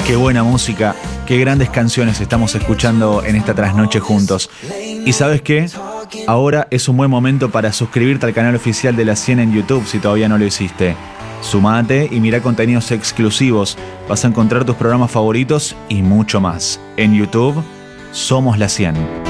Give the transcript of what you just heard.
Qué buena música, qué grandes canciones estamos escuchando en esta trasnoche juntos. ¿Y sabes qué? Ahora es un buen momento para suscribirte al canal oficial de La 100 en YouTube si todavía no lo hiciste. Sumate y mira contenidos exclusivos. Vas a encontrar tus programas favoritos y mucho más. En YouTube, somos La 100.